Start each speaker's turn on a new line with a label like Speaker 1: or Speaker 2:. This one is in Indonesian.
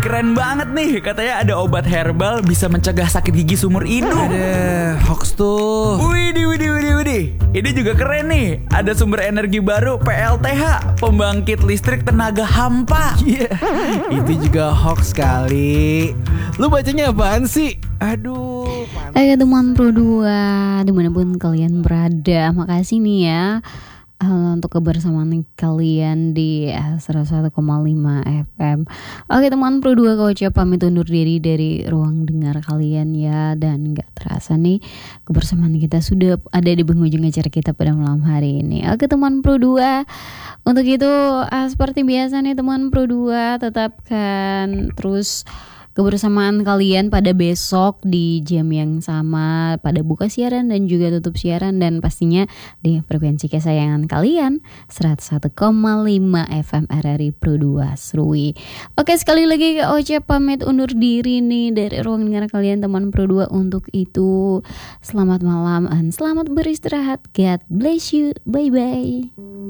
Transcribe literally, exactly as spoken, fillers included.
Speaker 1: keren banget nih. Katanya ada obat herbal bisa mencegah sakit gigi seumur hidup.
Speaker 2: Ada hoax tuh.
Speaker 1: Widih, widih, widih, widih. Ini juga keren nih. Ada sumber energi baru P L T H, pembangkit listrik tenaga hampa.
Speaker 2: Iya, itu juga hoax kali. Lu bacanya apaan sih? Aduh.
Speaker 3: Hai teman Pro dua, dimanapun kalian berada, makasih nih ya uh, untuk kebersamaan kalian di uh, seratus satu koma lima F M. Oke teman Pro dua, kau ucap pamit undur diri dari ruang dengar kalian ya. Dan gak terasa nih kebersamaan kita sudah ada di penghujung acara kita pada malam hari ini. Oke teman Pro dua, untuk itu uh, seperti biasa nih teman Pro dua, tetapkan terus kebersamaan kalian pada besok di jam yang sama, pada buka siaran dan juga tutup siaran, dan pastinya di frekuensi kesayangan kalian seratus satu koma lima F M R R I Pro dua Serui. Oke, sekali lagi Kak Oce pamit undur diri nih dari ruang dengar kalian teman Pro dua. Untuk itu selamat malam dan selamat beristirahat. God bless you. Bye bye.